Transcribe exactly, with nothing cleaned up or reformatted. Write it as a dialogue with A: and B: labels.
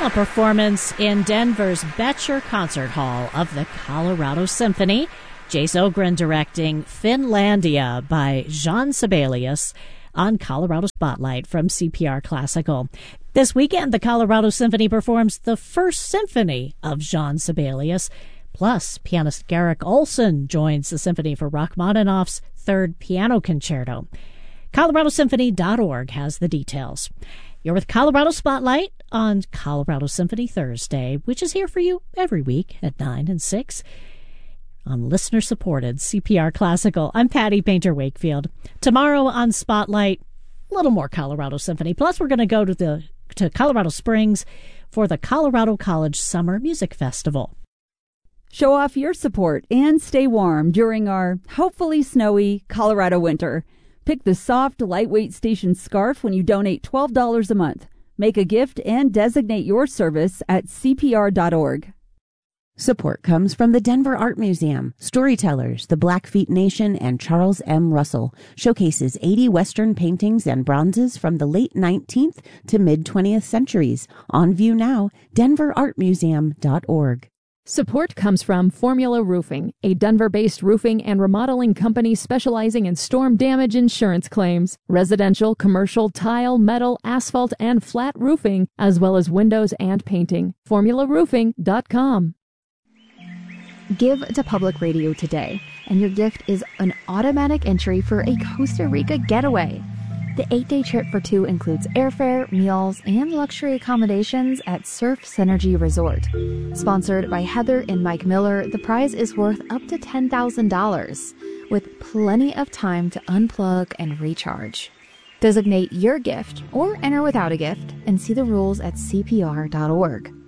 A: A performance in Denver's Betcher Concert Hall of the Colorado Symphony. Jace Ogren directing Finlandia by Jean Sibelius on Colorado Spotlight from C P R Classical. This weekend, the Colorado Symphony performs the first symphony of Jean Sibelius. Plus, pianist Garrick Olson joins the symphony for Rachmaninoff's third piano concerto. Colorado Symphony dot org has the details. You're with Colorado Spotlight on Colorado Symphony Thursday, which is here for you every week at nine and six on listener-supported C P R Classical. I'm Patty Painter-Wakefield. Tomorrow on Spotlight, a little more Colorado Symphony. Plus, we're going to go to the to Colorado Springs for the Colorado College Summer Music Festival.
B: Show off your support and stay warm during our hopefully snowy Colorado winter. Pick the soft, lightweight station scarf when you donate twelve dollars a month. Make a gift and designate your service at C P R dot org.
C: Support comes from the Denver Art Museum. Storytellers, the Blackfeet Nation, and Charles M. Russell showcases eighty Western paintings and bronzes from the late nineteenth to mid-twentieth centuries. On view now, denver art museum dot org.
D: Support comes from Formula Roofing, a Denver-based roofing and remodeling company specializing in storm damage insurance claims, residential, commercial, tile, metal, asphalt, and flat roofing, as well as windows and painting. formula roofing dot com.
E: Give to Public Radio today, and your gift is an automatic entry for a Costa Rica getaway. The eight-day trip for two includes airfare, meals, and luxury accommodations at Surf Synergy Resort. Sponsored by Heather and Mike Miller, the prize is worth up to ten thousand dollars, with plenty of time to unplug and recharge. Designate your gift or enter without a gift and see the rules at C P R dot org.